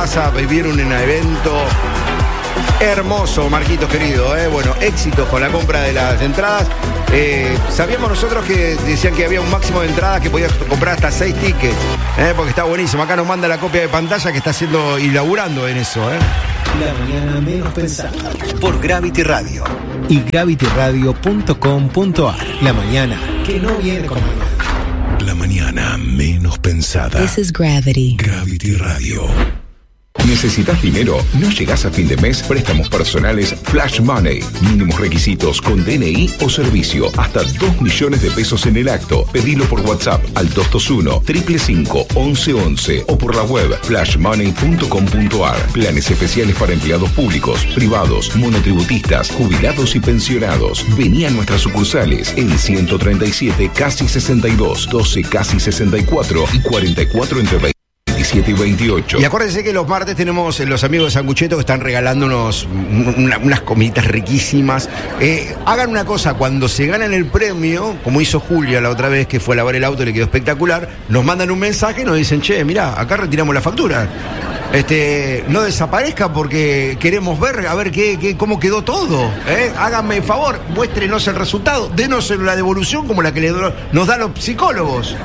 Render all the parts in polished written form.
vas a vivir un evento hermoso, Marquitos querido, Bueno, éxitos con la compra de las entradas. Sabíamos nosotros que decían que había un máximo de entradas que podías comprar hasta 6 tickets, porque está buenísimo. Acá nos manda la copia de pantalla que está haciendo y laburando en eso, La mañana menos pensada por Gravity Radio y gravityradio.com.ar. La mañana que no viene con mañana. La mañana menos pensada. This is Gravity. Gravity Radio. ¿Necesitas dinero? ¿No llegás a fin de mes? Préstamos personales Flash Money. Mínimos requisitos con DNI o servicio. Hasta 2 millones de pesos en el acto. Pedilo por WhatsApp al 221-555-1111 o por la web flashmoney.com.ar. Planes especiales para empleados públicos, privados, monotributistas, jubilados y pensionados. Vení a nuestras sucursales en 137 casi 62, 12 casi 64 y 44 entre 27 y 28. Y acuérdense que los martes tenemos los amigos de Sangucheto que están regalando unas comiditas riquísimas. Hagan una cosa, cuando se ganan el premio, como hizo Julia la otra vez que fue a lavar el auto y le quedó espectacular, nos mandan un mensaje y nos dicen, che, mirá, acá retiramos la factura. No desaparezca porque queremos ver, a ver cómo quedó todo. Háganme el favor, muéstrenos el resultado, denos la devolución como la que nos dan los psicólogos.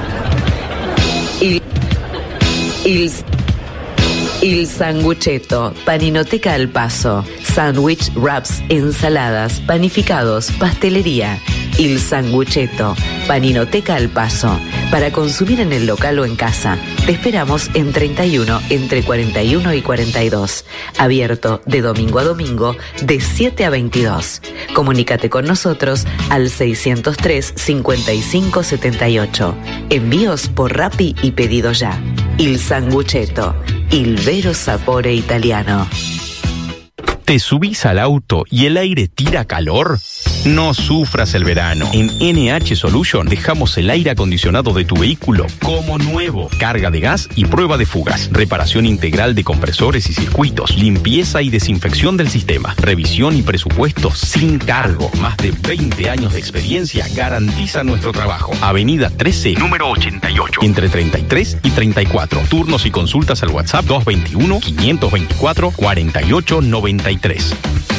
Il Sangucheto, Paninoteca al Paso, sándwich, wraps, ensaladas, panificados, pastelería. Il Sangucheto, Paninoteca al Paso, para consumir en el local o en casa. Te esperamos en 31, entre 41 y 42. Abierto de domingo a domingo, de 7 a 22. Comunícate con nosotros al 603-5578. Envíos por Rappi y pedido ya. Il Sangucheto, il vero sapore italiano. ¿Te subís al auto y el aire tira calor? No sufras el verano. En NH Solution dejamos el aire acondicionado de tu vehículo como nuevo. Carga de gas y prueba de fugas. Reparación integral de compresores y circuitos. Limpieza y desinfección del sistema. Revisión y presupuesto sin cargo. Más de 20 años de experiencia garantiza nuestro trabajo. Avenida 13, número 88. Entre 33 y 34. Turnos y consultas al WhatsApp 221-524-4893.